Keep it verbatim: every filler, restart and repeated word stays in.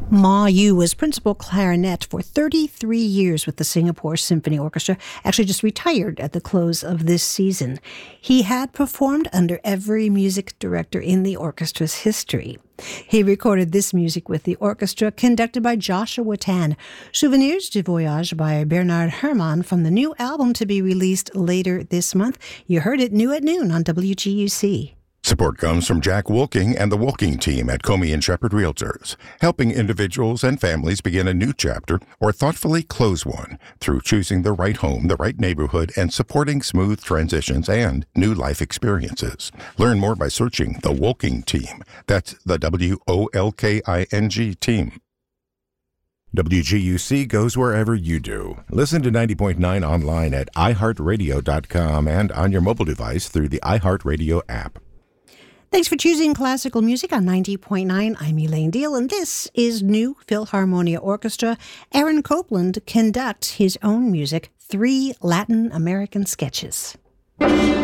Ma Yu was principal clarinet for thirty-three years with the Singapore Symphony Orchestra, actually just retired at the close of this season. He had performed under every music director in the orchestra's history. He recorded this music with the orchestra, conducted by Joshua Tan. Souvenirs du Voyage by Bernard Herrmann from the new album to be released later this month. You heard it new at noon on W G U C. Support comes from Jack Wolking and the Wolking team at Comey and Shepherd Realtors, helping individuals and families begin a new chapter or thoughtfully close one through choosing the right home, the right neighborhood, and supporting smooth transitions and new life experiences. Learn more by searching the Wolking team. That's the W O L K I N G team. W G U C goes wherever you do. Listen to ninety point nine online at i heart radio dot com and on your mobile device through the iHeartRadio app. Thanks for choosing classical music on ninety point nine. I'm Elaine Deal, and this is New Philharmonia Orchestra. Aaron Copland conducts his own music, three Latin American sketches.